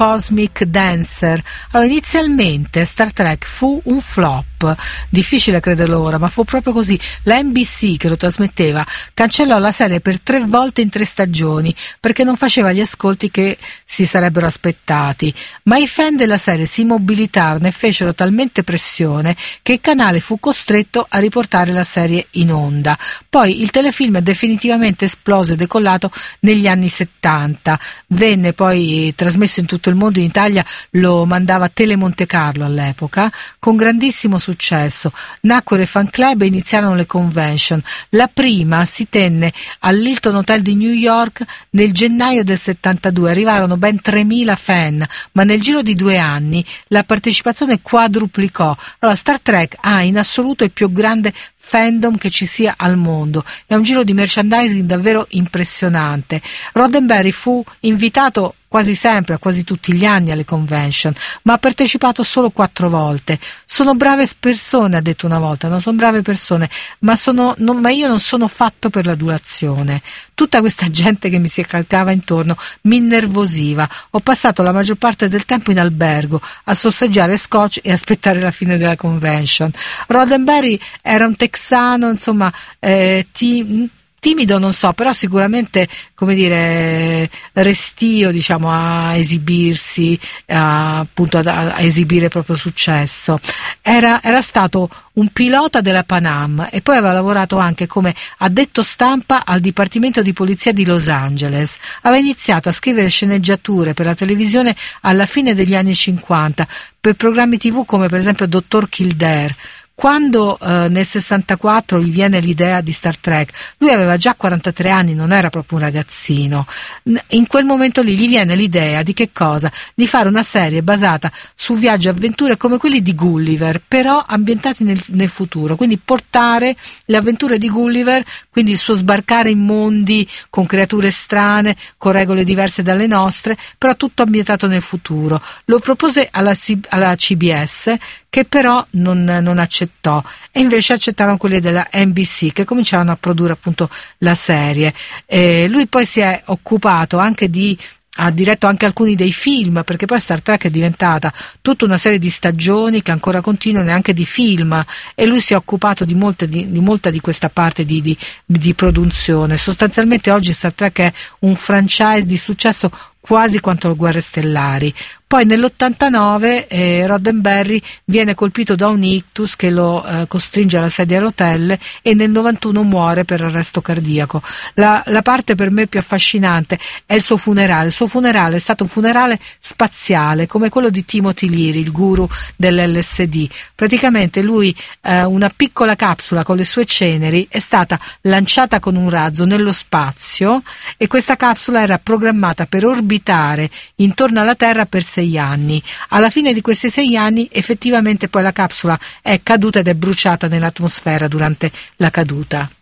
Cosmic Dancer. Allora, inizialmente Star Trek fu un flop, difficile crederlo ora, ma fu proprio così. La NBC, che lo trasmetteva, cancellò la serie per 3 volte in 3 stagioni perché non faceva gli ascolti che si sarebbero aspettati, ma i fan della serie si mobilitarono e fecero talmente pressione che il canale fu costretto a riportare la serie in onda. Poi il telefilm è definitivamente esploso e decollato negli anni 70, venne poi trasmesso in tutto il mondo. In Italia lo mandava Tele Monte Carlo all'epoca con grandissimo successo. Nacquero i fan club e iniziarono le convention. La prima si tenne all'Hilton Hotel di New York nel gennaio del 72, arrivarono ben 3.000 fan, ma nel giro di 2 anni la partecipazione quadruplicò. Allora, Star Trek ha in assoluto il più grande fandom che ci sia al mondo, è un giro di merchandising davvero impressionante. Roddenberry fu invitato quasi sempre, a quasi tutti gli anni, alle convention, ma ha partecipato solo 4 volte. Sono brave persone, ha detto una volta, no? Sono brave persone, ma io non sono fatto per l'adulazione. Tutta questa gente che mi si accalcava intorno mi innervosiva. Ho passato la maggior parte del tempo in albergo a sorseggiare scotch e aspettare la fine della convention. Roddenberry era un texano, insomma, timido non so, però sicuramente, come dire, restio, diciamo, a esibirsi, appunto a esibire il proprio successo. Era stato un pilota della Pan Am e poi aveva lavorato anche come addetto stampa al Dipartimento di Polizia di Los Angeles. Aveva iniziato a scrivere sceneggiature per la televisione alla fine degli anni 50 per programmi TV come per esempio Dottor Kildare. Quando nel 64 gli viene l'idea di Star Trek, lui aveva già 43 anni, non era proprio un ragazzino. In quel momento lì gli viene l'idea di che cosa? Di fare una serie basata su viaggi e avventure come quelli di Gulliver, però ambientati nel futuro, quindi portare le avventure di Gulliver, quindi il suo sbarcare in mondi con creature strane, con regole diverse dalle nostre, però tutto ambientato nel futuro. Lo propose alla CBS, che però non accettò, e invece accettarono quelli della NBC, che cominciarono a produrre appunto la serie. Lui poi si è occupato anche ha diretto anche alcuni dei film, perché poi Star Trek è diventata tutta una serie di stagioni che ancora continuano, e anche di film, e lui si è occupato di molta di questa parte di produzione. Sostanzialmente oggi Star Trek è un franchise di successo quasi quanto le Guerre Stellari. Poi nell'89 Roddenberry viene colpito da un ictus che lo costringe alla sedia a rotelle, e nel 91 muore per arresto cardiaco. La parte per me più affascinante è il suo funerale. Il suo funerale è stato un funerale spaziale, come quello di Timothy Leary, il guru dell'LSD. Praticamente lui, una piccola capsula con le sue ceneri è stata lanciata con un razzo nello spazio, e questa capsula era programmata per orbitare intorno alla Terra per 6 anni. Alla fine di questi 6 anni effettivamente poi la capsula è caduta ed è bruciata nell'atmosfera durante la caduta.